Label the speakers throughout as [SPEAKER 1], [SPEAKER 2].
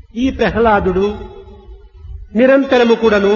[SPEAKER 1] ఈ ప్రహ్లాదుడు నిరంతరము కూడాను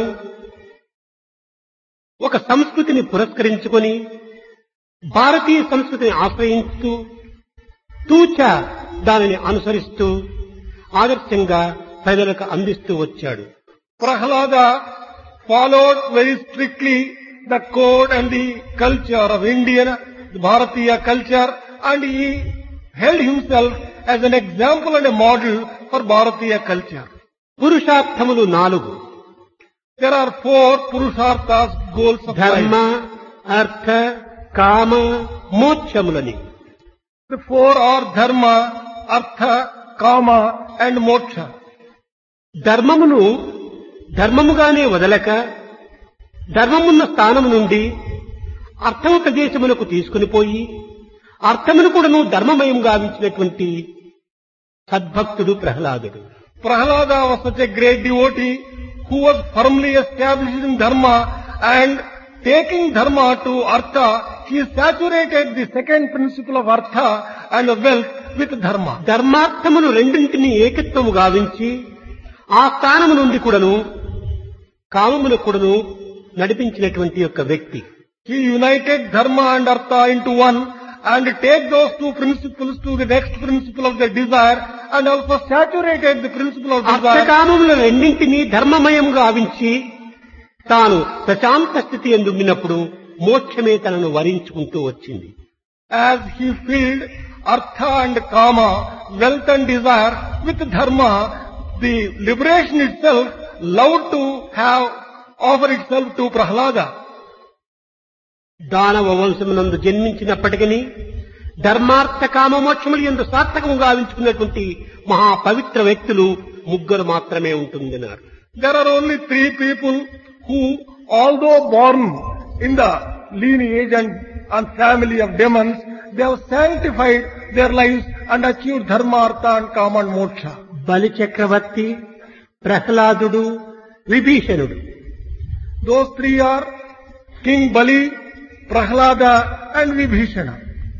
[SPEAKER 1] ఒక సంస్కృతిని పురస్కరించుకొని భారతీయ సంస్కృతిని ఆశ్రయిస్తూ తూచా దానిని అనుసరిస్తూ ఆదర్శంగా ప్రజలకు అందిస్తూ వచ్చాడు.
[SPEAKER 2] Prahlada followed very strictly the code and the culture of Indian Bharatiya culture, and he held himself as an example and a model for Bharatiya culture.
[SPEAKER 1] పురుషార్థములు 4.
[SPEAKER 2] There are 4 Purusharthas, goals of
[SPEAKER 1] ధర్మ,
[SPEAKER 2] life.
[SPEAKER 1] అర్థ, కామ, మోక్షములని.
[SPEAKER 2] The 4 are Dharma, Artha, Kama and Moksha.
[SPEAKER 1] ధర్మమును ధర్మముగానే వదలక ధర్మమున్న స్థానము నుండి అర్థమ ప్రదేశములకు తీసుకుని పోయి అర్థమును కూడాను ధర్మమయం గావించినటువంటి సద్భక్తుడు ప్రహ్లాదుడు.
[SPEAKER 2] Prahlada was such a great devotee who was firmly established in Dharma, and taking Dharma to Artha, he saturated the second principle of Artha and wealth with Dharma.
[SPEAKER 1] ధర్మార్థములు రెండింటినీ ఏకత్వము గావించి ఆ స్థానము నుండి కూడాను కామమును కూడాను నడిపించినటువంటి యొక్క వ్యక్తి.
[SPEAKER 2] He united Dharma and Artha into one and take those 2 principles to the next principle of the desire, and also saturated the principle of desire.
[SPEAKER 1] అర్థకామముల రెండింటినీ ధర్మమయం గావించి తాను ప్రశాంత స్థితి ఎందున్నప్పుడు మోక్షమే తనను వరించుకుంటూ వచ్చింది.
[SPEAKER 2] As he filled Artha and Kama, wealth and desire, with Dharma, the liberation itself loved to have offer itself to Prahlada.
[SPEAKER 1] దానవ వంశమునందు జన్మించినప్పటికీ ధర్మార్థ కామ మోక్షములు ఎందు సార్థకము గావించుకున్నటువంటి మహా పవిత్ర వ్యక్తులు 3 మాత్రమే ఉంటుందన్నారు.
[SPEAKER 2] There are only 3 people who, although born in the lineage and family of demons, they have sanctified their lives and achieved Dharma, Artha and Kama and Moksha.
[SPEAKER 1] బలి చక్రవర్తి, ప్రహ్లాదుడు, విభీషణుడు.
[SPEAKER 2] Those 3 are King Bali, Prahlada and Vibhishana.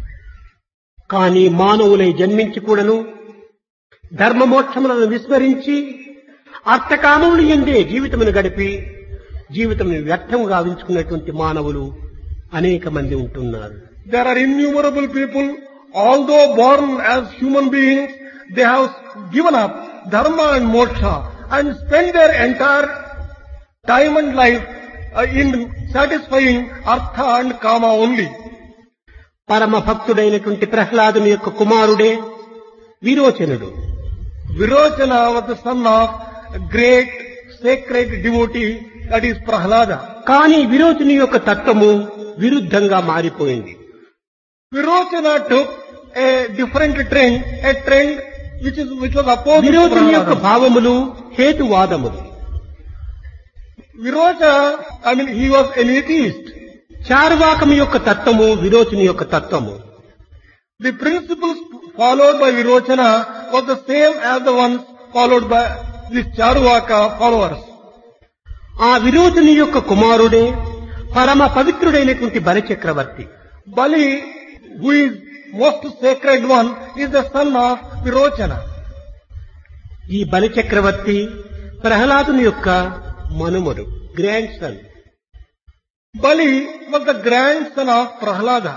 [SPEAKER 1] కానీ మానవులై జన్మించి కూడాను ధర్మమోక్షములను విస్మరించి అర్థకామములు ఎందే జీవితమును గడిపి జీవితమును వ్యర్థము గావించుకున్నటువంటి మానవులు అనేక మంది ఉంటున్నారు.
[SPEAKER 2] There are innumerable people, although born as human beings, they have given up Dharma and Moksha and spent their entire time and life in satisfying Artha and Kama only.
[SPEAKER 1] పరమ భక్తుడైనటువంటి ప్రహ్లాదుని యొక్క కుమారుడే విరోచనుడు.
[SPEAKER 2] Virochana was the son of a great sacred devotee, that is Prahlada.
[SPEAKER 1] కానీ విరోచని యొక్క తత్వము విరుద్ధంగా మారిపోయింది.
[SPEAKER 2] Virochana took a different trend, a trend which was opposite to
[SPEAKER 1] విరోచని యొక్క
[SPEAKER 2] Prahlada.
[SPEAKER 1] భావములు హేతువాదములు.
[SPEAKER 2] Virochana, he was an atheist.
[SPEAKER 1] చార్వాకము యొక్క తత్వము విరోచని యొక్క తత్వము.
[SPEAKER 2] The principles followed by Virochana was the same as the ones followed by the Charvaka followers.
[SPEAKER 1] ఆ విరోచని యొక్క కుమారుడే పరమ పవిత్రుడైనటువంటి బలి చక్రవర్తి.
[SPEAKER 2] Bali, who is most sacred one, is the son of Virochana.
[SPEAKER 1] ఈ బలి చక్రవర్తి ప్రహ్లాదుని యొక్క మనుమడు, grand son.
[SPEAKER 2] Bali was the grandson of Prahlada.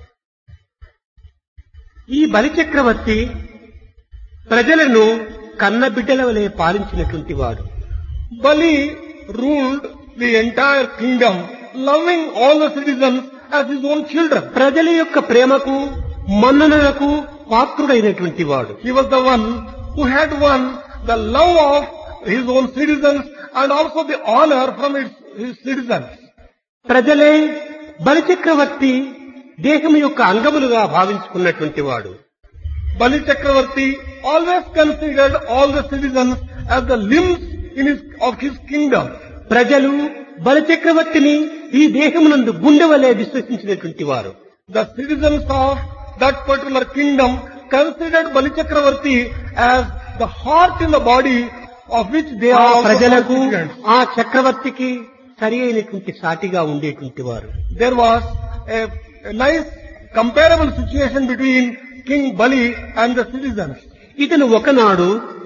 [SPEAKER 1] ఈ బలి చక్రవర్తి ప్రజలను కన్న బిడ్డల వలె పాలించినటువంటి వాడు.
[SPEAKER 2] Bali ruled the entire kingdom, loving all the citizens as his own children.
[SPEAKER 1] ప్రజల యొక్క ప్రేమకు మన్ననలకు పాత్రుడైనటువంటి వాడు.
[SPEAKER 2] He was the one who had won the love of his own citizens and also the honor from his citizens.
[SPEAKER 1] ప్రజలే బలి చక్రవర్తి దేహం యొక్క అంగములుగా భావించుకున్నటువంటి వాడు.
[SPEAKER 2] Bali Chakravarti always considered all the citizens as the limbs of his kingdom.
[SPEAKER 1] ప్రజలు బలి చక్రవర్తిని ఈ దేహమునందు గుండె వలె విశ్వసించినటువంటి వారు.
[SPEAKER 2] The citizens of that particular kingdom considered Bali Chakravarti as the heart in the body of which they
[SPEAKER 1] ఆ
[SPEAKER 2] are also
[SPEAKER 1] ప్రజలకు
[SPEAKER 2] constituents.
[SPEAKER 1] ఆ చక్రవర్తికి సరి అయినటువంటి సాటిగా ఉండేటువంటి వారు.
[SPEAKER 2] There was a nice comparable situation between King Bali and the citizens.
[SPEAKER 1] ఇతను ఒకనాడు